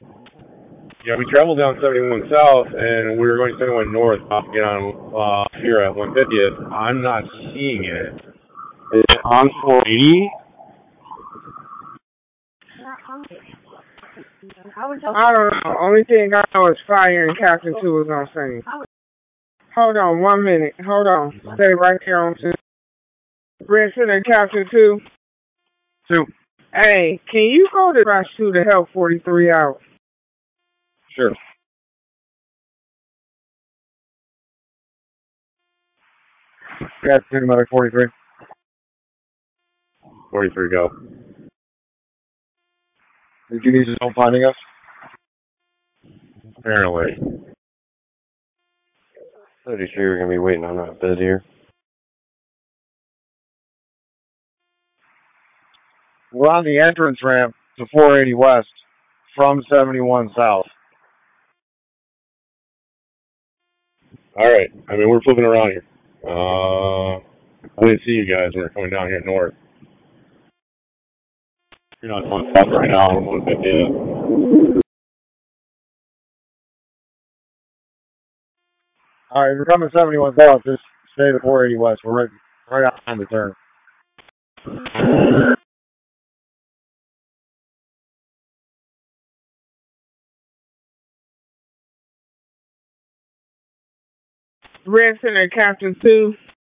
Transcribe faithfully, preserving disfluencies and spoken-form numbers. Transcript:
Yeah, we traveled down seventy-one south, and we were going seventy-one north to get on uh, here at one fiftieth. I'm not seeing it. Is it on four eighty? I don't know. Only thing I know is Fire and Captain Two was on scene. Hold on one minute. Hold on. Stay right there on scene. Red Center Captain Two. Two. Hey, can you go to Rush Two to help forty-three out? Sure. Yeah, another forty-three. forty-three, go. Did you need help finding us? Apparently. thirty-three, we're going to be waiting on that bid here. We're on the entrance ramp to four eighty west from seventy-one south. All right. I mean, we're flipping around here. Uh, I didn't see you guys when we were coming down here north. You're not going south right now on one fifty. All right, we're coming seventy-one south. Just stay to four eighty west. We're right, right out on the turn. Red Center Captain Two.